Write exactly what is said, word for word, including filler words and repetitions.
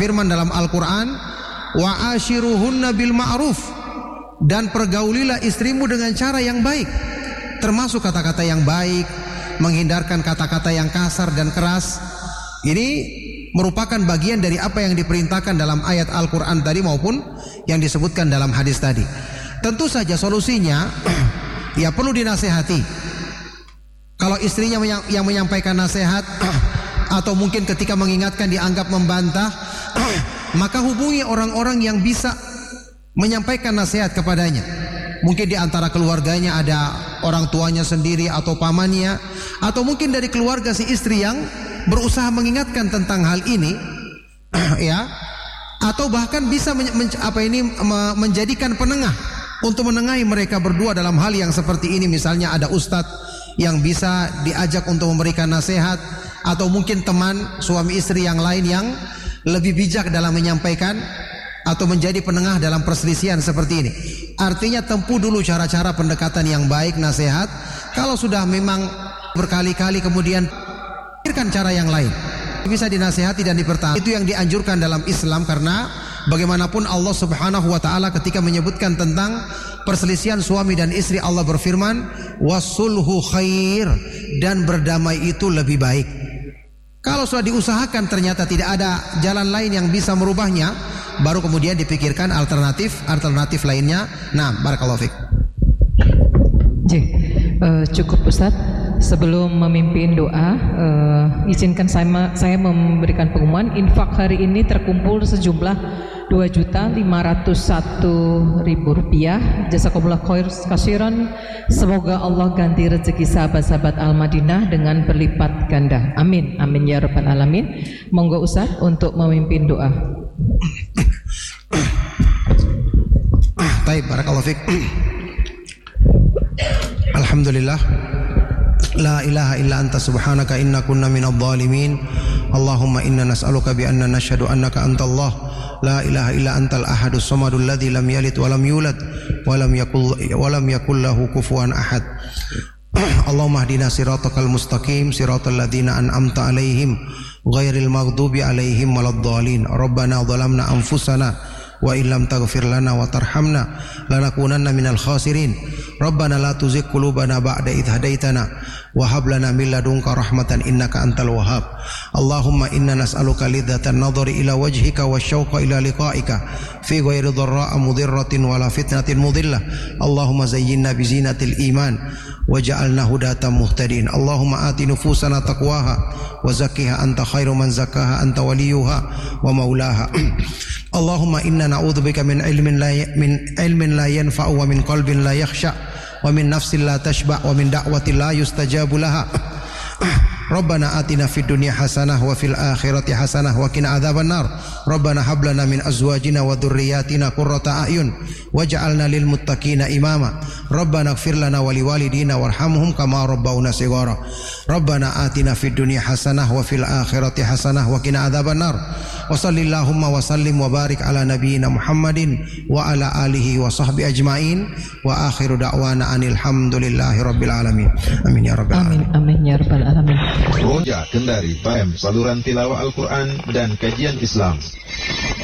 berfirman dalam Al-Quran, wa ashiruhunna bil ma'ruf, dan pergaulilah istrimu dengan cara yang baik, termasuk kata-kata yang baik, menghindarkan kata-kata yang kasar dan keras. Ini merupakan bagian dari apa yang diperintahkan dalam ayat Al-Quran tadi maupun yang disebutkan dalam hadis tadi. Tentu saja solusinya ya perlu dinasehati. Kalau istrinya yang menyampaikan nasihat atau mungkin ketika mengingatkan dianggap membantah, maka hubungi orang-orang yang bisa menyampaikan nasihat kepadanya. Mungkin di antara keluarganya ada orang tuanya sendiri atau pamannya, atau mungkin dari keluarga si istri yang berusaha mengingatkan tentang hal ini, ya, atau bahkan bisa men, men, apa ini menjadikan penengah untuk menengahi mereka berdua dalam hal yang seperti ini. Misalnya ada ustadz yang bisa diajak untuk memberikan nasihat, atau mungkin teman suami istri yang lain yang lebih bijak dalam menyampaikan atau menjadi penengah dalam perselisihan seperti ini. Artinya tempuh dulu cara-cara pendekatan yang baik, nasihat. Kalau sudah memang berkali-kali kemudian pikirkan cara yang lain, bisa dinasihati dan dipertahankan. Itu yang dianjurkan dalam Islam, karena bagaimanapun Allah Subhanahu wa taala ketika menyebutkan tentang perselisihan suami dan istri, Allah berfirman, wasulhu khair, dan berdamai itu lebih baik. Kalau sudah diusahakan ternyata tidak ada jalan lain yang bisa merubahnya, baru kemudian dipikirkan alternatif alternatif lainnya. Nah, barakallahu fiik. J, uh, cukup Ustadz. Sebelum memimpin doa, uh, izinkan saya, saya memberikan pengumuman. Infak hari ini terkumpul sejumlah dua juta lima ratus satu ribu rupiah. Jazakumullah khairan. Semoga Allah ganti rezeki sahabat-sahabat Al-Madinah dengan berlipat ganda. Amin, amin ya rabbal alamin. Monggo Ustadz untuk memimpin doa. Baik, barakallahu fiik. Alhamdulillah, la ilaha illa anta subhanaka inna kunna minadh dhalimin. Allahumma inna nas'aluka bi anna nashhadu annaka antallah, la ilaha illa antal ahadus samadul ladzi lam yalid wa lam yulad wa lam yakul wa lam yakul lahu kufuwan ahad. Allahumma hdina siratal mustaqim, siratal ladzina an'amta alaihim ghairil maghdubi alaihim waladdallin. Rabbana dhalamna anfusana wa illam taghfir lana wa tarhamna lanakunanna minal khasirin. Rabbana la tuzigh qulubana ba'da idh hadaitana wa hab lana min ladunka rahmatan innaka antal wahhab. Allahumma inna nas'aluka lidzatan nadhari ila wajhika wasyauqa ila liqa'ika fi ghairi dharra'a mudirratin wala fitnatin mudillah. Allahumma zayyinna bi zinatil iman waj'alna hudatan muhtadin. Allahumma ati nufusana taqwaha wa zakkiha anta khairu man zakkaha anta waliyuha wa maulaha. Allahumma inna na'udzubika min ilmin la min ilmin la yanfa'u wa min qalbin la yakhsha wa min nafsin la tashba' wa min da'watin la yustajabu laha. Rabbana atina fid dunya hasanah wa fil akhirati hasanah wa qina adzaban nar. Rabbana hab lana min azwajina wa dhurriyyatina qurrata a'yun waj'alna lil muttaqina imama. Rabbana ighfir lana wa liwalidina warhamhum kama rabbawna shighara. Rabbana atina fid dunya hasanah wa fil akhirati hasanah wa qina adzaban nar. Wa sallallahumma wa sallim wa barik ala nabiyyina Muhammadin wa ala alihi wa sahbi ajmain wa akhiru da'wana anil hamdulillahi rabbil alamin. Amin ya rabbal alamin. Amin, amin ya rabbal alamin. Roja Kendari P M, saluran tilawah Al-Quran dan kajian Islam.